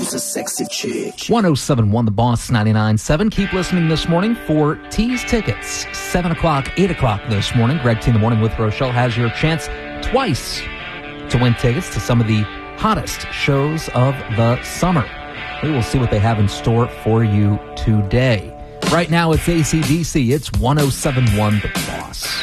She's a sexy chick. 107.1 The Boss 99.7. Keep listening this morning for Tease tickets. 7 o'clock, 8 o'clock this morning. Greg T in the Morning with Rochelle has your chance twice to win tickets to some of the hottest shows of the summer. We will see what they have in store for you today. Right now it's AC/DC. It's 107.1 The Boss.